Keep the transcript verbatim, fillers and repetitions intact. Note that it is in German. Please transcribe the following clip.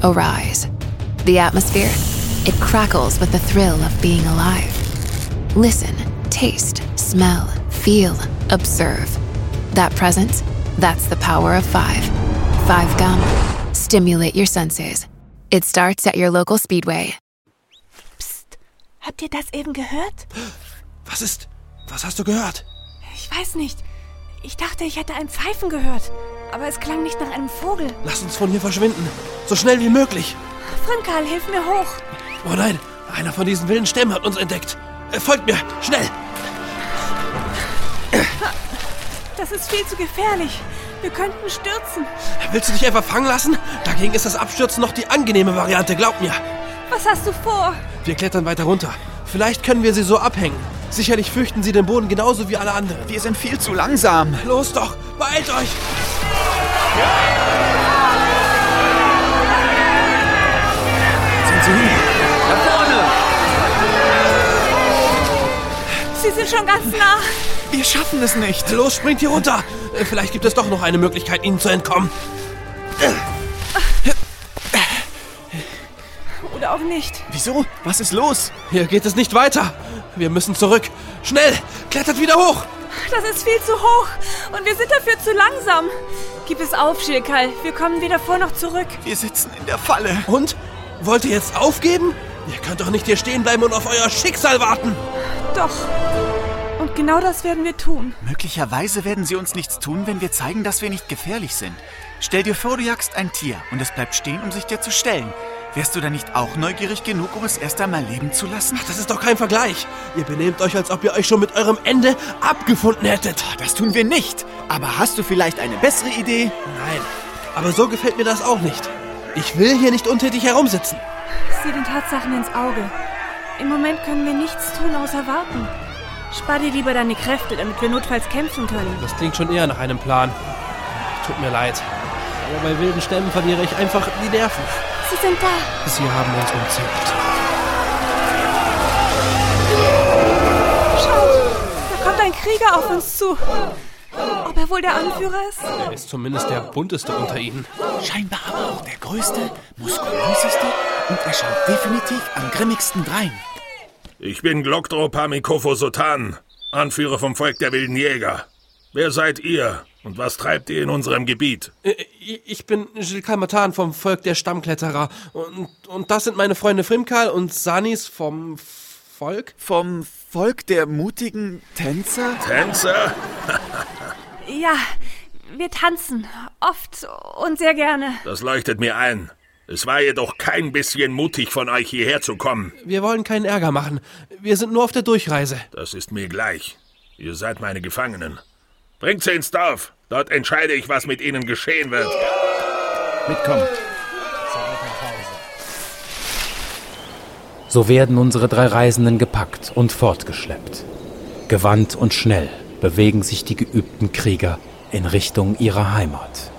arise. The atmosphere, it crackles with the thrill of being alive. Listen, taste, smell, feel, observe. That presence, that's the power of five. Five Gum. Stimulate your senses. It starts at your local Speedway. Psst, habt ihr das eben gehört? Was ist? Was hast du gehört? Ich weiß nicht. Ich dachte, ich hätte ein Pfeifen gehört. Aber es klang nicht nach einem Vogel. Lass uns von hier verschwinden. So schnell wie möglich. Frinkal, hilf mir hoch. Oh nein, einer von diesen wilden Stämmen hat uns entdeckt. Äh, folgt mir, schnell. Das ist viel zu gefährlich. Wir könnten stürzen. Willst du dich einfach fangen lassen? Dagegen ist das Abstürzen noch die angenehme Variante, glaub mir. Was hast du vor? Wir klettern weiter runter. Vielleicht können wir sie so abhängen. Sicherlich fürchten sie den Boden genauso wie alle anderen. Wir sind viel zu langsam. Los doch, beeilt euch! Sind sie hin? Da vorne! Sie sind schon ganz nah. Wir schaffen es nicht. Los, springt hier runter. Vielleicht gibt es doch noch eine Möglichkeit, ihnen zu entkommen. Oder auch nicht. Wieso? Was ist los? Hier geht es nicht weiter. Wir müssen zurück. Schnell, klettert wieder hoch. Das ist viel zu hoch und wir sind dafür zu langsam. Gib es auf, Schilkal. Wir kommen weder vor noch zurück. Wir sitzen in der Falle. Und? Wollt ihr jetzt aufgeben? Ihr könnt doch nicht hier stehen bleiben und auf euer Schicksal warten. Doch. Und genau das werden wir tun. Möglicherweise werden sie uns nichts tun, wenn wir zeigen, dass wir nicht gefährlich sind. Stell dir vor, du jagst ein Tier und es bleibt stehen, um sich dir zu stellen. Wärst du dann nicht auch neugierig genug, um es erst einmal leben zu lassen? Ach, das ist doch kein Vergleich. Ihr benehmt euch, als ob ihr euch schon mit eurem Ende abgefunden hättet. Das tun wir nicht. Aber hast du vielleicht eine bessere Idee? Nein, aber so gefällt mir das auch nicht. Ich will hier nicht untätig herumsitzen. Sieh den Tatsachen ins Auge. Im Moment können wir nichts tun, außer warten. Spar dir lieber deine Kräfte, damit wir notfalls kämpfen können. Das klingt schon eher nach einem Plan. Tut mir leid. Aber bei wilden Stämmen verliere ich einfach die Nerven. Sie sind da. Sie haben uns umzingelt. Schaut, da kommt ein Krieger auf uns zu. Ob er wohl der Anführer ist? Er ist zumindest der bunteste unter ihnen. Scheinbar aber auch der größte, muskulöseste und er schaut definitiv am grimmigsten drein. Ich bin Glokdro Pamikofo Sotan, Anführer vom Volk der wilden Jäger. Wer seid ihr und was treibt ihr in unserem Gebiet? Ich bin Schilkal Matan vom Volk der Stammkletterer. Und, und das sind meine Freunde Frinkal und Sanis vom Volk? Vom Volk der mutigen Tänzer? Tänzer? Ja, wir tanzen. Oft und sehr gerne. Das leuchtet mir ein. Es war jedoch kein bisschen mutig von euch hierher zu kommen. Wir wollen keinen Ärger machen. Wir sind nur auf der Durchreise. Das ist mir gleich. Ihr seid meine Gefangenen. Bringt sie ins Dorf. Dort entscheide ich, was mit ihnen geschehen wird. Mitkommen. So werden unsere drei Reisenden gepackt und fortgeschleppt. Gewandt und schnell bewegen sich die geübten Krieger in Richtung ihrer Heimat.